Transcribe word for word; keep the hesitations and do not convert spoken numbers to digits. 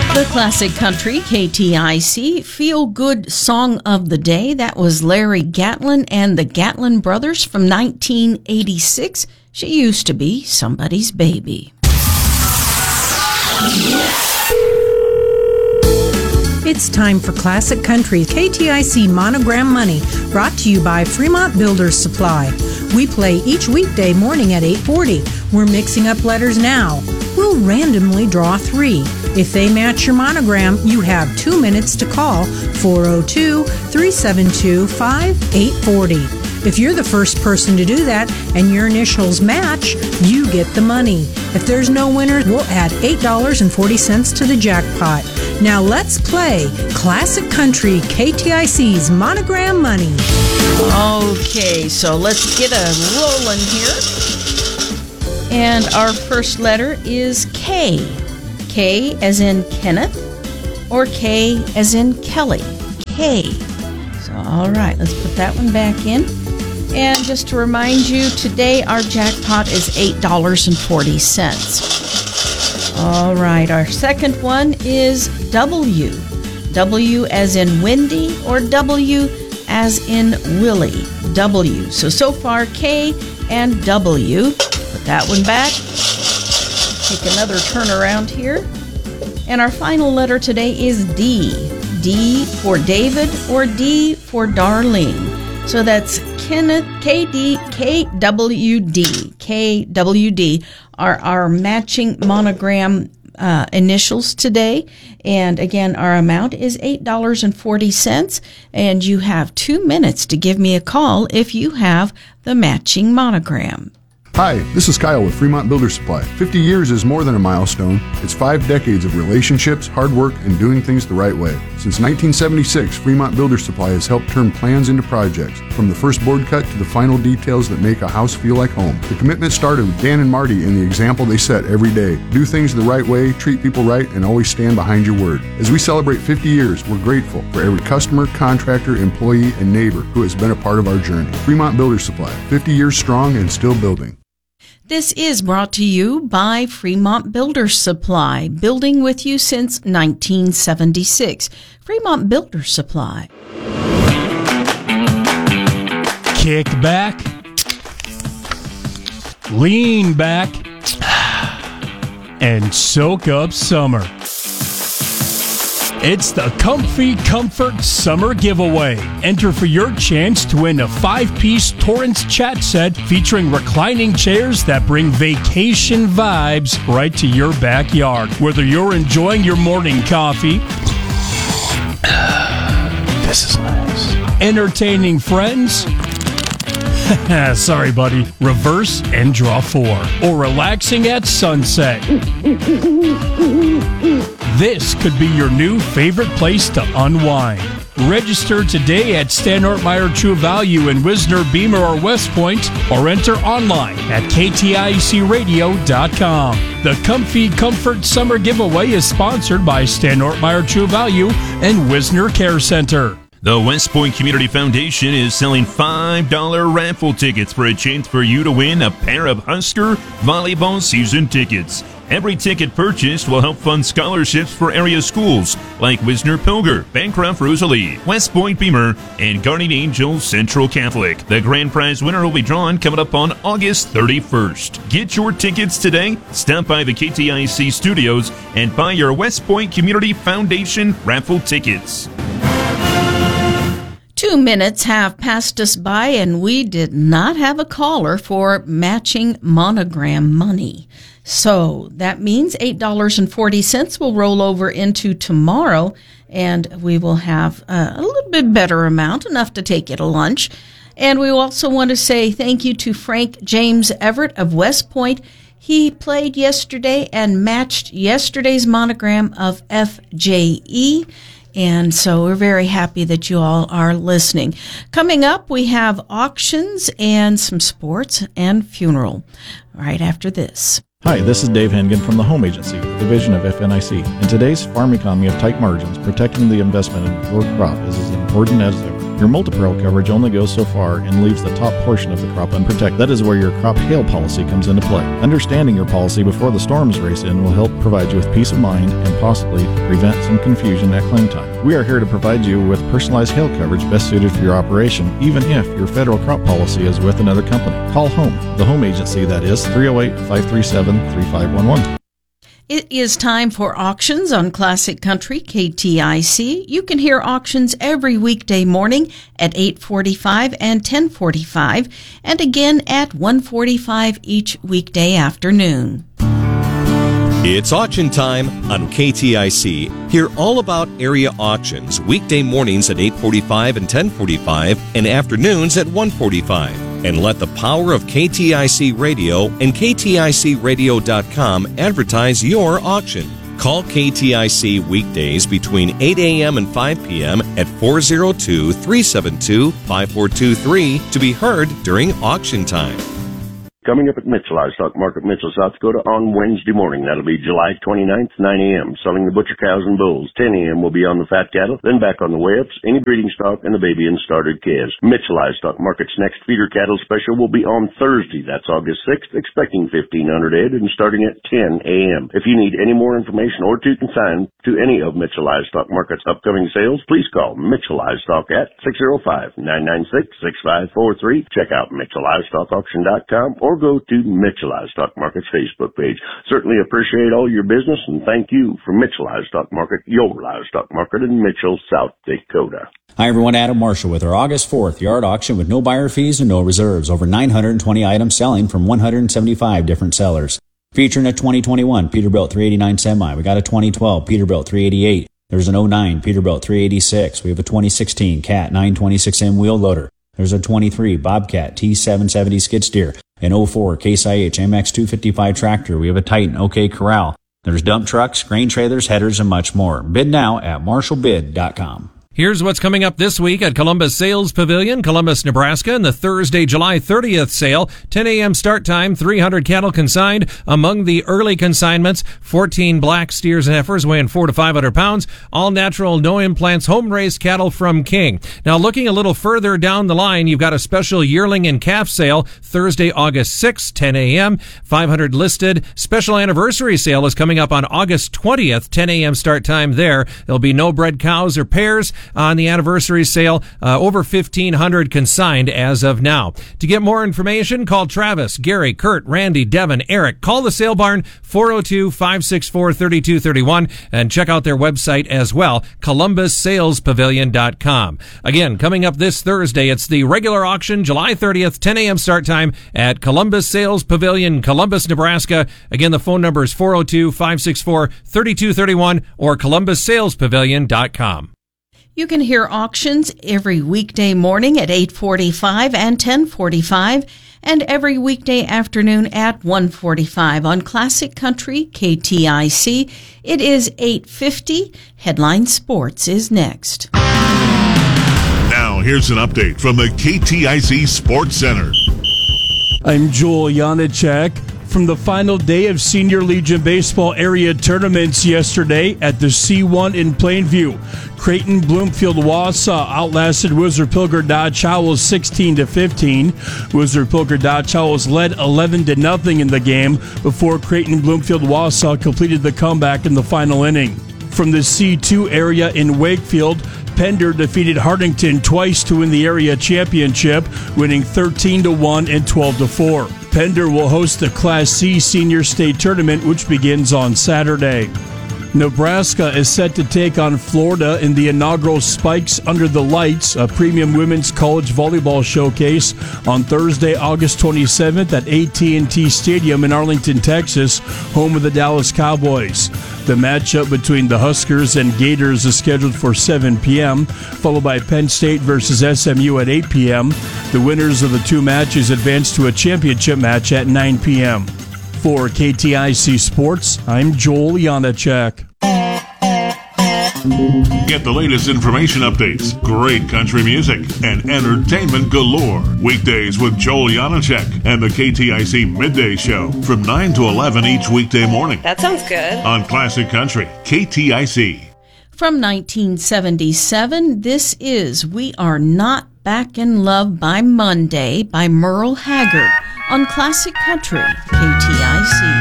The Classic Country, K T I C, Feel Good Song of the Day. That was Larry Gatlin and the Gatlin Brothers from nineteen eighty-six. She used to be somebody's baby. It's time for Classic Country, K T I C Monogram Money, brought to you by Fremont Builders Supply. We play each weekday morning at eight forty. We're mixing up letters now. We'll randomly draw three. If they match your monogram, you have two minutes to call four oh two, three seven two, five eight four oh. If you're the first person to do that and your initials match, you get the money. If there's no winner, we'll add eight dollars and forty cents to the jackpot. Now let's play Classic Country, K T I C's Monogram Money. Okay, so let's get a rolling here. And our first letter is K. K as in Kenneth, or K as in Kelly. K. So, all right, let's put that one back in. And just to remind you, today our jackpot is eight dollars and forty cents. All right, our second one is W. W as in Wendy, or W as in Willie. W. So, so far, K and W. Put that one back. Take another turn around here. And our final letter today is D. D for David, or D for Darlene. So that's Kenneth, K D, K W D. K W D are our matching monogram uh, initials today. And again, our amount is eight dollars and forty cents. And you have two minutes to give me a call if you have the matching monogram. Hi, this is Kyle with Fremont Builder Supply. fifty years is more than a milestone. It's five decades of relationships, hard work, and doing things the right way. Since nineteen seventy-six, Fremont Builder Supply has helped turn plans into projects, from the first board cut to the final details that make a house feel like home. The commitment started with Dan and Marty and the example they set every day. Do things the right way, treat people right, and always stand behind your word. As we celebrate fifty years, we're grateful for every customer, contractor, employee, and neighbor who has been a part of our journey. Fremont Builder Supply, fifty years strong and still building. This is brought to you by Fremont Builders Supply, building with you since nineteen seventy-six. Fremont Builders Supply. Kick back, lean back, and soak up summer. It's the Comfy Comfort Summer Giveaway. Enter for your chance to win a five-piece Torrance chat set featuring reclining chairs that bring vacation vibes right to your backyard. Whether you're enjoying your morning coffee, this is nice, entertaining friends, sorry buddy, reverse and draw four, or relaxing at sunset, this could be your new favorite place to unwind. Register today at Stan Ortmeyer True Value in Wisner, Beamer, or West Point, or enter online at K T I C radio dot com. The Comfy Comfort Summer Giveaway is sponsored by Stan Ortmeyer True Value and Wisner Care Center. The West Point Community Foundation is selling five dollar raffle tickets for a chance for you to win a pair of Husker volleyball season tickets. Every ticket purchased will help fund scholarships for area schools like Wisner Pilger, Bancroft Rosalie, West Point Beamer, and Guardian Angels Central Catholic. The grand prize winner will be drawn coming up on August thirty-first. Get your tickets today. Stop by the K T I C studios and buy your West Point Community Foundation raffle tickets. Two minutes have passed us by, and we did not have a caller for matching monogram money. So that means eight dollars and forty cents will roll over into tomorrow, and we will have uh, a little bit better amount, enough to take you to lunch. And we also want to say thank you to Frank James Everett of West Point. He played yesterday and matched yesterday's monogram of F J E. And so we're very happy that you all are listening. Coming up, we have auctions and some sports and funeral right after this. Hi, this is Dave Hengen from the Home Agency, division of F N I C. In today's farm economy of tight margins, protecting the investment in your crop is as important as ever. Your multi-peril coverage only goes so far and leaves the top portion of the crop unprotected. That is where your crop hail policy comes into play. Understanding your policy before the storms race in will help provide you with peace of mind and possibly prevent some confusion at claim time. We are here to provide you with personalized hail coverage best suited for your operation, even if your federal crop policy is with another company. Call Home, the home agency, that is three oh eight, five three seven, three five one one. It is time for auctions on Classic Country K T I C. You can hear auctions every weekday morning at eight forty-five and ten forty-five, and again at one forty-five each weekday afternoon. It's auction time on K T I C. Hear all about area auctions weekday mornings at eight forty-five and ten forty-five and afternoons at one forty-five. And let the power of K T I C Radio and K T I C radio dot com advertise your auction. Call K T I C weekdays between eight a.m. and five p.m. at four oh two, three seven two, five four two three to be heard during auction time. Coming up at Mitchell Livestock Market, Mitchell, South Dakota on Wednesday morning. That'll be July twenty-ninth, nine a.m. Selling the butcher cows and bulls. ten a.m. will be on the fat cattle, then back on the weigh-ups, any breeding stock, and the baby and started calves. Mitchell Livestock Market's next feeder cattle special will be on Thursday. That's August sixth, expecting fifteen hundred head and starting at ten a.m. If you need any more information or to consign to any of Mitchell Livestock Market's upcoming sales, please call Mitchell Livestock at six oh five, nine nine six, six five four three. Check out Mitchell Livestock Auction dot com or go to Mitchell Livestock Market's Facebook page. Certainly appreciate all your business and thank you for Mitchell Livestock Market, your livestock market in Mitchell, South Dakota. Hi everyone, Adam Marshall with our August fourth yard auction with no buyer fees and no reserves. Over nine hundred twenty items selling from one hundred seventy-five different sellers. Featuring a twenty twenty-one Peterbilt three eighty-nine semi. We got a twenty twelve Peterbilt three eighty-eight. There's an oh nine Peterbilt three eighty-six. We have a twenty sixteen Cat nine twenty-six M wheel loader. There's a twenty-three Bobcat T seven seventy skid steer. An oh four Case I H M X two fifty-five tractor. We have a Titan OK Corral. There's dump trucks, grain trailers, headers, and much more. Bid now at marshall bid dot com. Here's what's coming up this week at Columbus Sales Pavilion, Columbus, Nebraska, in the Thursday, July thirtieth sale. ten a.m. start time, three hundred cattle consigned. Among the early consignments, fourteen black steers and heifers weighing four to five hundred pounds, all natural, no implants, home-raised cattle from King. Now, looking a little further down the line, you've got a special yearling and calf sale, Thursday, August sixth, ten a.m., five hundred listed. Special anniversary sale is coming up on August twentieth, ten a.m. start time there. There'll be no bred cows or pairs on the anniversary sale. Uh, over fifteen hundred consigned as of now. To get more information, call Travis, Gary, Kurt, Randy, Devin, Eric. Call the sale barn, four oh two, five six four, three two three one, and check out their website as well, columbus sales pavilion dot com. Again, coming up this Thursday, it's the regular auction, July thirtieth, ten a.m. start time at Columbus Sales Pavilion, Columbus, Nebraska. Again, the phone number is four oh two, five six four, three two three one or columbus sales pavilion dot com. You can hear auctions every weekday morning at eight forty-five and ten forty-five, and every weekday afternoon at one forty-five on Classic Country K T I C. It is eight fifty. Headline Sports is next. Now here's an update from the K T I C Sports Center. I'm Joel Janacek. From the final day of Senior Legion Baseball area tournaments yesterday at the C one in Plainview, Creighton Bloomfield Wausau outlasted Wizard Pilger Dodge Owls sixteen to fifteen. Wizard Pilger Dodge Owls led eleven to nothing in the game before Creighton Bloomfield Wausau completed the comeback in the final inning. From the C two area in Wakefield, Pender defeated Hardington twice to win the area championship, winning thirteen to one and twelve to four. Pender will host the Class C Senior State Tournament, which begins on Saturday. Nebraska is set to take on Florida in the inaugural Spikes Under the Lights, a premium women's college volleyball showcase, on Thursday, August twenty-seventh at A T and T Stadium in Arlington, Texas, home of the Dallas Cowboys. The matchup between the Huskers and Gators is scheduled for seven p.m., followed by Penn State versus S M U at eight p.m. The winners of the two matches advance to a championship match at nine p.m. For K T I C Sports, I'm Joel Janacek. Get the latest information updates, great country music, and entertainment galore. Weekdays with Joel Janacek and the K T I C Midday Show from nine to eleven each weekday morning. That sounds good. On Classic Country, K T I C. From nineteen seventy-seven, this is We Are Not Back in Love by Monday by Merle Haggard on Classic Country, K T I C.